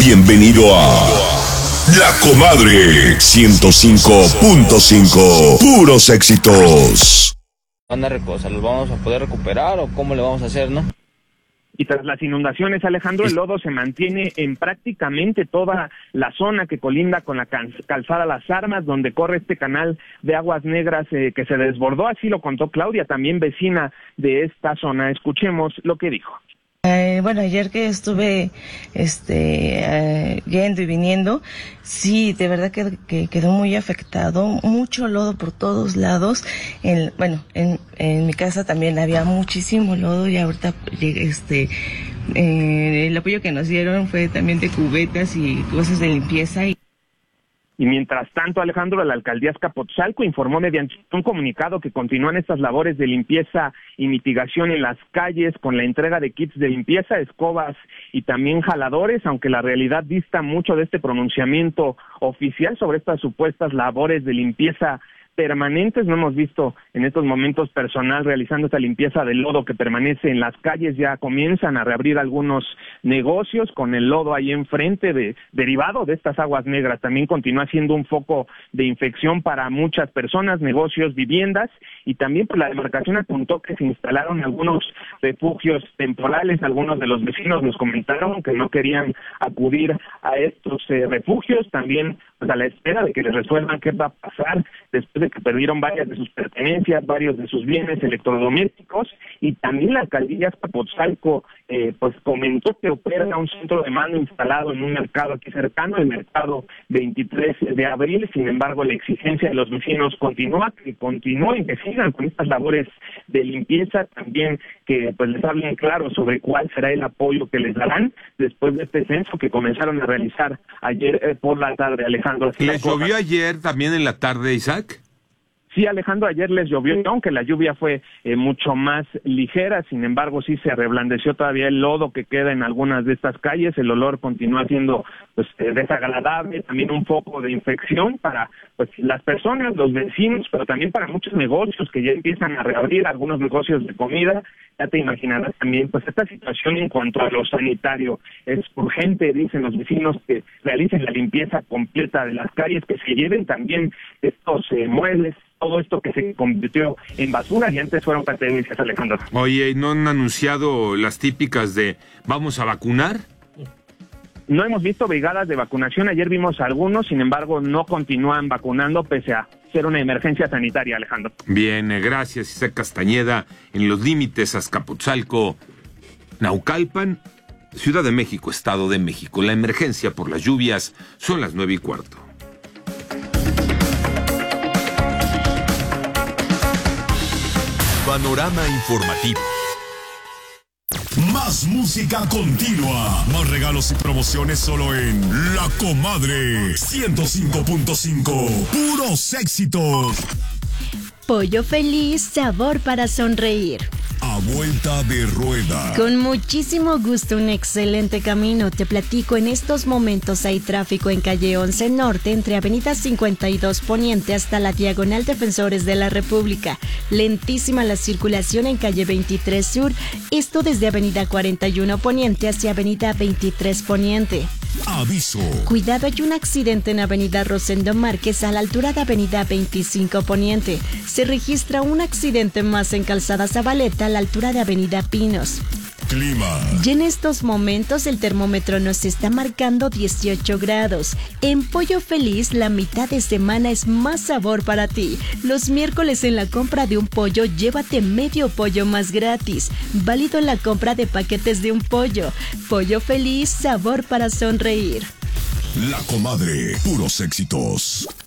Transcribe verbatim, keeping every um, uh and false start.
Bienvenido a La Comadre ciento cinco punto cinco. Puros éxitos. Anda recosa, ¿los vamos a poder recuperar o cómo le vamos a hacer, no? Y tras las inundaciones, Alejandro, el lodo se mantiene en prácticamente toda la zona que colinda con la calzada Las Armas, donde corre este canal de aguas negras eh, que se desbordó, así lo contó Claudia, también vecina de esta zona. Escuchemos lo que dijo. Eh, bueno, ayer que estuve este eh, yendo y viniendo, sí, de verdad que, que quedó muy afectado, mucho lodo por todos lados. En, bueno, en, en mi casa también había muchísimo lodo y ahorita este eh, el apoyo que nos dieron fue también de cubetas y cosas de limpieza. Y Y mientras tanto, Alejandro, la alcaldía Azcapotzalco informó mediante un comunicado que continúan estas labores de limpieza y mitigación en las calles con la entrega de kits de limpieza, escobas y también jaladores, aunque la realidad dista mucho de este pronunciamiento oficial sobre estas supuestas labores de limpieza permanentes. No hemos visto en estos momentos personal realizando esta limpieza del lodo que permanece en las calles. Ya comienzan a reabrir algunos negocios con el lodo ahí enfrente, de, derivado de estas aguas negras. También continúa siendo un foco de infección para muchas personas, negocios, viviendas, y también pues la demarcación apuntó que se instalaron algunos refugios temporales. Algunos de los vecinos nos comentaron que no querían acudir a estos eh, refugios, también pues a la espera de que les resuelvan qué va a pasar después de que perdieron varias de sus pertenencias, varios de sus bienes electrodomésticos. Y también la alcaldía Azcapotzalco eh, pues comentó que opera un centro de mando instalado en un mercado aquí cercano, el mercado veintitrés de abril. Sin embargo, la exigencia de los vecinos continúa, que continúen, que sigan con estas labores de limpieza, también que pues les hablen claro sobre cuál será el apoyo que les darán después de este censo que comenzaron a realizar ayer eh, por la tarde, Alejandro. ¿Les llovió ayer también en la tarde, Isaac? Sí, Alejandro, ayer les llovió, aunque la lluvia fue eh, mucho más ligera. Sin embargo, sí se reblandeció todavía el lodo que queda en algunas de estas calles. El olor continúa siendo pues eh, desagradable, también un foco de infección para pues las personas, los vecinos, pero también para muchos negocios que ya empiezan a reabrir, algunos negocios de comida. Ya te imaginarás también, pues esta situación en cuanto a lo sanitario es urgente. Dicen los vecinos que realicen la limpieza completa de las calles, que se lleven también estos eh, muebles, todo esto que se convirtió en basura y antes fueron pertenencias, Alejandro. Oye, ¿y no han anunciado las típicas de vamos a vacunar? No hemos visto brigadas de vacunación. Ayer vimos algunos, sin embargo, no continúan vacunando pese a ser una emergencia sanitaria, Alejandro. Bien, gracias, Isaac Castañeda. En los límites Azcapotzalco, Naucalpan, Ciudad de México, Estado de México. La emergencia por las lluvias son las nueve y cuarto. Panorama informativo. Más música continua. Más regalos y promociones solo en La Comadre ciento cinco punto cinco. Puros éxitos. Pollo Feliz, sabor para sonreír. A vuelta de rueda. Con muchísimo gusto, un excelente camino. Te platico, en estos momentos hay tráfico en calle once Norte, entre avenida cincuenta y dos Poniente hasta la diagonal Defensores de la República. Lentísima la circulación en calle veintitrés Sur, esto desde avenida cuarenta y uno Poniente hacia avenida veintitrés Poniente. Aviso. Cuidado, hay un accidente en avenida Rosendo Márquez a la altura de avenida veinticinco Poniente. Se registra un accidente más en calzada Zabaleta a la altura de avenida Pinos. Clima. Y en estos momentos el termómetro nos está marcando dieciocho grados. En Pollo Feliz, la mitad de semana es más sabor para ti. Los miércoles, en la compra de un pollo, llévate medio pollo más gratis. Válido en la compra de paquetes de un pollo. Pollo Feliz, sabor para sonreír. La Comadre, puros éxitos.